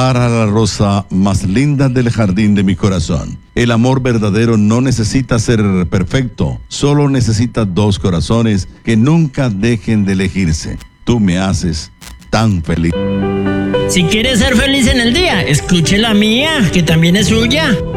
para la rosa más linda del jardín de mi corazón. El amor verdadero no necesita ser perfecto, solo necesita dos corazones que nunca dejen de elegirse. Tú me haces tan feliz. Si quieres ser feliz en el día, escuche la mía, que también es suya.